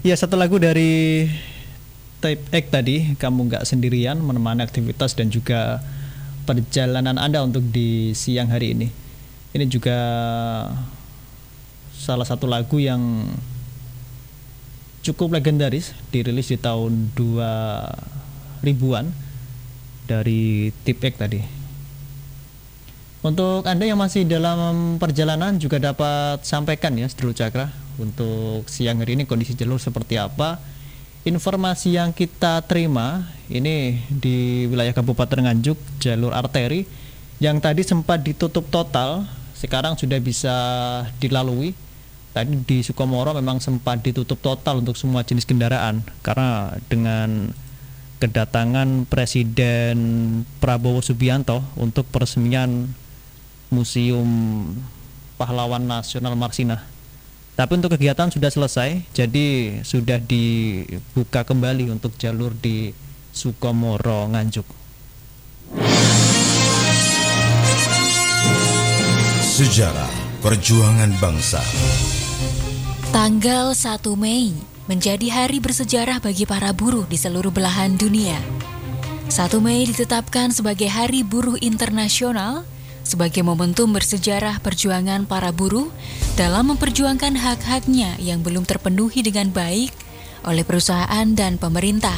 Ya, satu lagu dari Type X tadi, kamu nggak sendirian, menemani aktivitas dan juga perjalanan Anda untuk di siang hari ini. Ini juga salah satu lagu yang cukup legendaris, dirilis di tahun 2000-an dari Type X tadi. Untuk Anda yang masih dalam perjalanan juga dapat sampaikan ya, Sedulur Cakra, untuk siang hari ini kondisi jalur seperti apa. Informasi yang kita terima ini di wilayah Kabupaten Nganjuk, jalur arteri yang tadi sempat ditutup total sekarang sudah bisa dilalui. Tadi di Sukomoro memang sempat ditutup total untuk semua jenis kendaraan karena dengan kedatangan Presiden Prabowo Subianto untuk peresmian Museum Pahlawan Nasional Marsina. Tapi untuk kegiatan sudah selesai, jadi sudah dibuka kembali untuk jalur di Sukomoro Nganjuk. Sejarah Perjuangan Bangsa. Tanggal 1 Mei menjadi hari bersejarah bagi para buruh di seluruh belahan dunia. 1 Mei ditetapkan sebagai Hari Buruh Internasional sebagai momentum bersejarah perjuangan para buruh dalam memperjuangkan hak-haknya yang belum terpenuhi dengan baik oleh perusahaan dan pemerintah.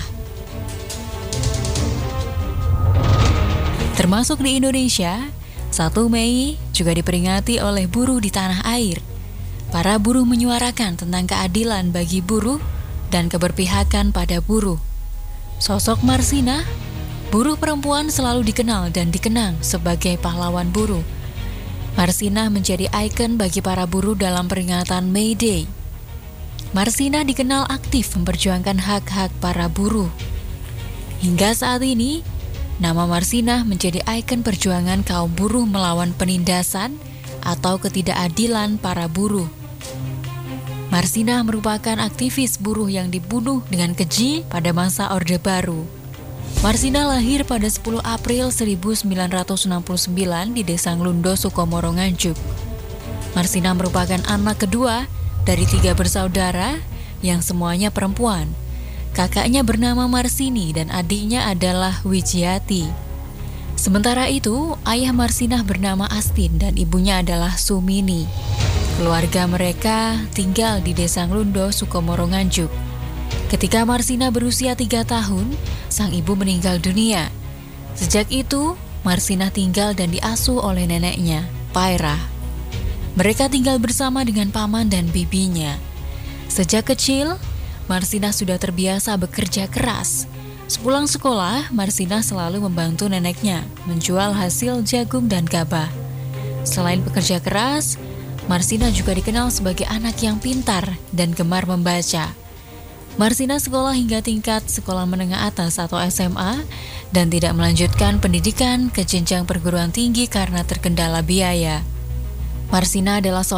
Termasuk di Indonesia, 1 Mei juga diperingati oleh buruh di tanah air. Para buruh menyuarakan tentang keadilan bagi buruh dan keberpihakan pada buruh. Sosok Marsinah, buruh perempuan, selalu dikenal dan dikenang sebagai pahlawan buruh. Marsinah menjadi ikon bagi para buruh dalam peringatan May Day. Marsinah dikenal aktif memperjuangkan hak-hak para buruh. Hingga saat ini, nama Marsinah menjadi ikon perjuangan kaum buruh melawan penindasan atau ketidakadilan para buruh. Marsinah merupakan aktivis buruh yang dibunuh dengan keji pada masa Orde Baru. Marsinah lahir pada 10 April 1969 di Desa Nglundo, Sukomoro, Nganjuk. Marsinah merupakan anak kedua dari 3 bersaudara yang semuanya perempuan. Kakaknya bernama Marsini dan adiknya adalah Wijiati. Sementara itu, ayah Marsinah bernama Astin dan ibunya adalah Sumini. Keluarga mereka tinggal di Desa Nglundo, Sukomoro, Nganjuk. Ketika Marsinah berusia 3 tahun, sang ibu meninggal dunia. Sejak itu, Marsinah tinggal dan diasuh oleh neneknya, Pairah. Mereka tinggal bersama dengan paman dan bibinya. Sejak kecil, Marsinah sudah terbiasa bekerja keras. Sepulang sekolah, Marsinah selalu membantu neneknya menjual hasil jagung dan gabah. Selain bekerja keras, Marsinah juga dikenal sebagai anak yang pintar dan gemar membaca. Marsinah sekolah hingga tingkat sekolah menengah atas atau SMA dan tidak melanjutkan pendidikan ke jenjang perguruan tinggi karena terkendala biaya. Marsinah adalah